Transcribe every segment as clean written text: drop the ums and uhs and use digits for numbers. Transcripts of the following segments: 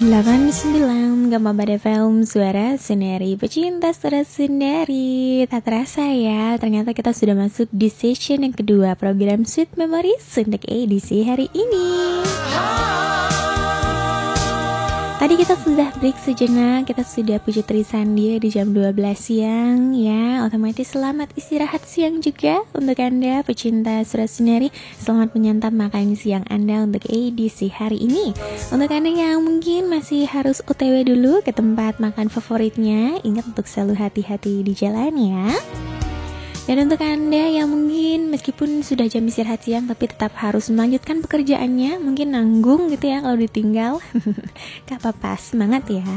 89,4 FM Suara Sendiri, pecinta suara sendiri. Tak terasa ya, ternyata kita sudah masuk di session yang kedua program Sweet Memories untuk edisi hari ini. Tadi kita sudah break sejenak, kita sudah puji Trisandi di jam 12 siang ya. Otomatis selamat istirahat siang juga untuk Anda pecinta suara sendiri. Selamat menyantap makan siang Anda untuk edisi hari ini. Untuk Anda yang mungkin masih harus OTW dulu ke tempat makan favoritnya, ingat untuk selalu hati-hati di jalan ya. Dan untuk Anda yang mungkin meskipun sudah jam istirahat siang tapi tetap harus melanjutkan pekerjaannya, mungkin nanggung gitu ya kalau ditinggal. Gak apa-apa, semangat ya.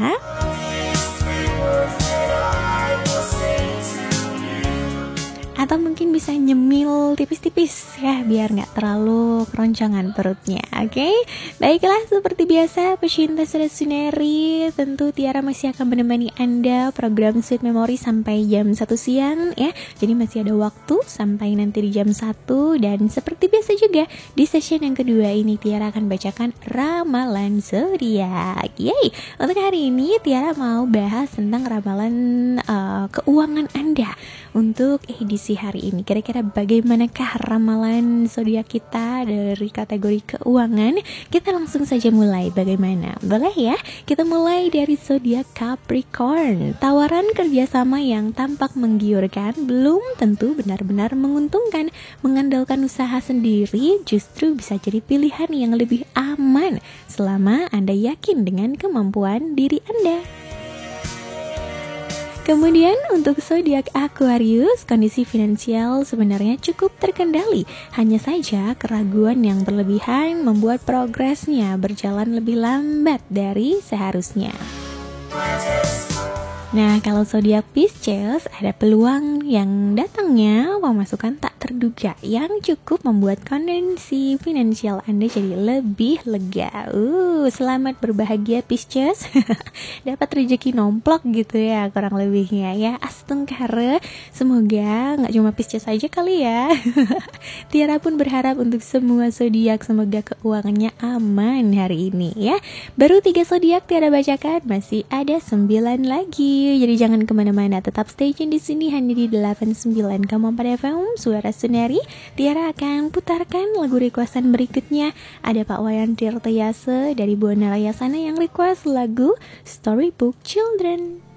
Atau mungkin bisa nyemil tipis-tipis ya, biar gak terlalu keroncongan perutnya. Oke? Baiklah, seperti biasa pecinta suara sendiri, tentu Tiara masih akan menemani Anda program Sweet Memory sampai jam 1 siang ya. Jadi masih ada waktu sampai nanti di jam 1. Dan seperti biasa juga di session yang kedua ini Tiara akan bacakan ramalan zodiak. Yeay. Untuk hari ini Tiara mau bahas tentang ramalan keuangan Anda untuk edisi hari ini. Kira-kira bagaimanakah ramalan zodiak kita dari kategori keuangan? Kita langsung saja mulai. Bagaimana? Boleh ya? Kita mulai dari zodiak Capricorn. Tawaran kerjasama yang tampak menggiurkan belum tentu benar-benar menguntungkan. Mengandalkan usaha sendiri justru bisa jadi pilihan yang lebih aman selama Anda yakin dengan kemampuan diri Anda. Kemudian untuk zodiak Aquarius, kondisi finansial sebenarnya cukup terkendali. Hanya saja keraguan yang berlebihan membuat progresnya berjalan lebih lambat dari seharusnya. Nah, kalau zodiak Pisces, ada peluang yang datangnya pemasukan tak terduga yang cukup membuat kondisi finansial Anda jadi lebih lega. Selamat berbahagia Pisces. Dapat rezeki nomplok gitu ya kurang lebihnya ya. Astungkara, semoga nggak cuma Pisces saja kali ya. Tiara pun berharap untuk semua zodiak semoga keuangannya aman hari ini ya. Baru 3 zodiak Tiara bacakan, masih ada 9 lagi. Jadi jangan kemana-mana, tetap stay tune di sini hanya di 89,4 FM Suara Sendiri. Tiara akan putarkan lagu requestan berikutnya. Ada Pak Wayan Tirtayase dari Buana Rayasana yang request lagu Storybook Children.